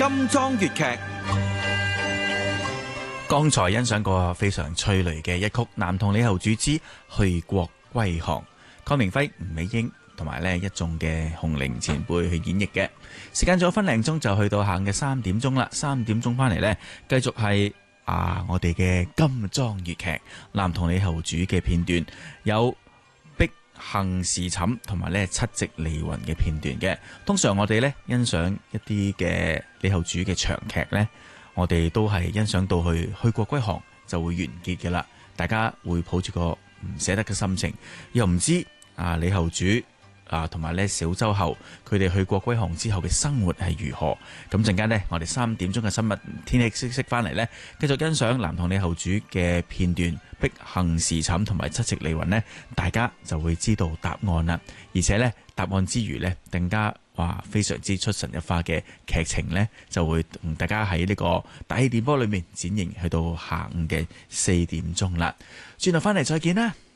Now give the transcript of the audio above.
金裝粵劇。 剛才欣賞過非常催淚嘅一曲《男童李後主之去國歸航》，鄺明輝、吳美英同埋呢一眾嘅紅伶前輩去演繹嘅。時間仲有分零鐘就去到下午嘅3點鐘啦，3點鐘翻嚟呢，繼續係我哋嘅金裝粵劇《男童李後主》嘅片段，有碧行時寢同埋呢七夕離雲嘅片段嘅。通常我哋呢欣賞一啲嘅李後主嘅長劇呢，我哋都係欣賞到去國歸航就會完結嘅啦，大家會抱住個唔捨得嘅心情，又唔知李後主同埋咧小周后佢哋去國歸航之後嘅生活係如何。咁陣間呢，我哋3點鐘嘅新聞天氣息翻嚟呢，繼續欣賞男童李後主嘅片段，碧行時寢同埋七夕離雲呢，大家就會知道答案啦。而且呢，答案之餘呢，更加非常之出神入化嘅劇情呢，就會同大家喺呢個大氣電波裏面展現去到下午嘅4點鐘啦。轉頭翻嚟再見啦。